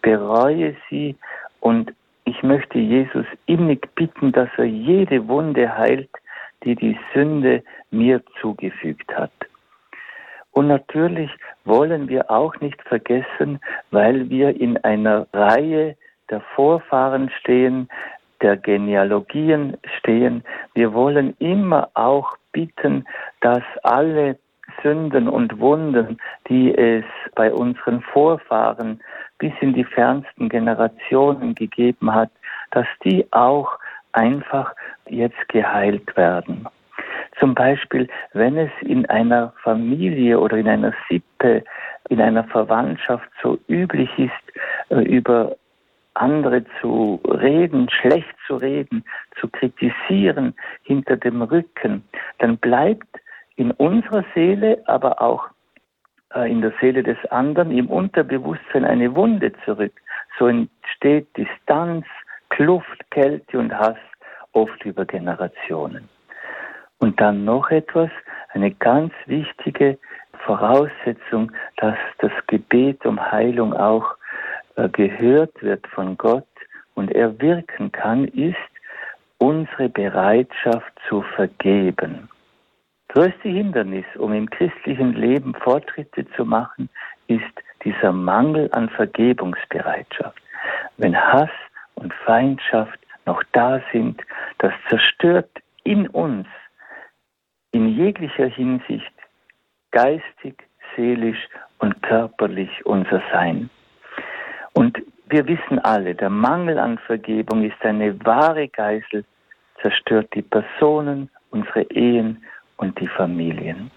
bereue sie und ich möchte Jesus innig bitten, dass er jede Wunde heilt, die die Sünde mir zugefügt hat. Und natürlich wollen wir auch nicht vergessen, weil wir in einer Reihe der Vorfahren stehen, der Genealogien stehen. Wir wollen immer auch bitten, dass alle Sünden und Wunden, die es bei unseren Vorfahren bis in die fernsten Generationen gegeben hat, dass die auch einfach jetzt geheilt werden. Zum Beispiel, wenn es in einer Familie oder in einer Sippe, in einer Verwandtschaft so üblich ist, über andere zu reden, schlecht zu reden, zu kritisieren hinter dem Rücken, dann bleibt in unserer Seele, aber auch in der Seele des anderen, im Unterbewusstsein eine Wunde zurück. So entsteht Distanz, Kluft, Kälte und Hass, oft über Generationen. Und dann noch etwas, eine ganz wichtige Voraussetzung, dass das Gebet um Heilung auch gehört wird von Gott und er wirken kann, ist unsere Bereitschaft zu vergeben. Größte Hindernis, um im christlichen Leben Fortschritte zu machen, ist dieser Mangel an Vergebungsbereitschaft. Wenn Hass und Feindschaft noch da sind, das zerstört in uns in jeglicher Hinsicht geistig, seelisch und körperlich unser Sein. Und wir wissen alle, der Mangel an Vergebung ist eine wahre Geißel, zerstört die Personen, unsere Ehen und die Familien.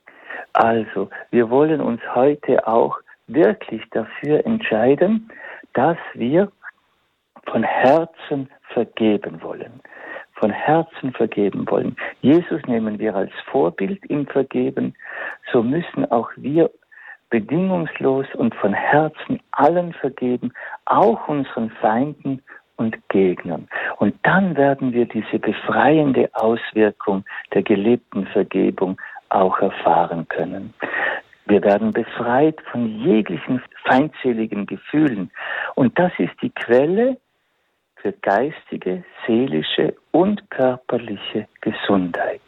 Also, wir wollen uns heute auch wirklich dafür entscheiden, dass wir von Herzen vergeben wollen. Von Herzen vergeben wollen. Jesus nehmen wir als Vorbild im Vergeben, so müssen auch wir bedingungslos und von Herzen allen vergeben, auch unseren Feinden und Gegnern. Und dann werden wir diese befreiende Auswirkung der gelebten Vergebung auch erfahren können. Wir werden befreit von jeglichen feindseligen Gefühlen. Und das ist die Quelle für geistige, seelische und körperliche Gesundheit.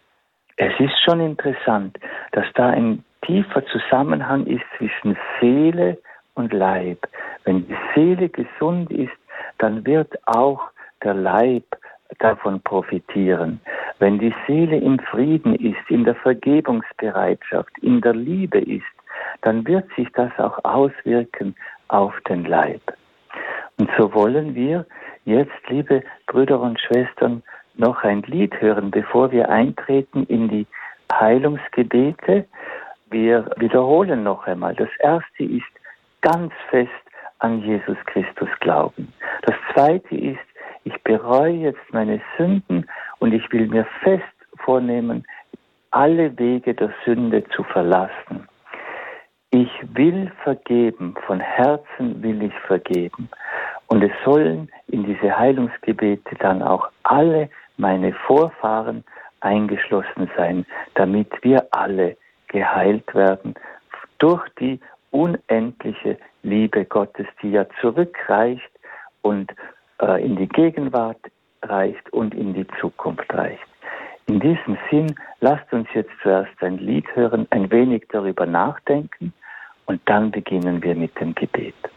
Es ist schon interessant, dass da ein tiefer Zusammenhang ist zwischen Seele und Leib. Wenn die Seele gesund ist, dann wird auch der Leib davon profitieren. Wenn die Seele im Frieden ist, in der Vergebungsbereitschaft, in der Liebe ist, dann wird sich das auch auswirken auf den Leib. Und so wollen wir jetzt, liebe Brüder und Schwestern, noch ein Lied hören, bevor wir eintreten in die Heilungsgebete. Wir wiederholen noch einmal. Das erste ist ganz fest an Jesus Christus glauben. Das zweite ist, ich bereue jetzt meine Sünden und ich will mir fest vornehmen, alle Wege der Sünde zu verlassen. Ich will vergeben, von Herzen will ich vergeben. Und es sollen in diese Heilungsgebete dann auch alle meine Vorfahren eingeschlossen sein, damit wir alle geheilt werden durch die unendliche Liebe Gottes, die ja zurückreicht und in die Gegenwart reicht und in die Zukunft reicht. In diesem Sinn, lasst uns jetzt zuerst ein Lied hören, ein wenig darüber nachdenken und dann beginnen wir mit dem Gebet.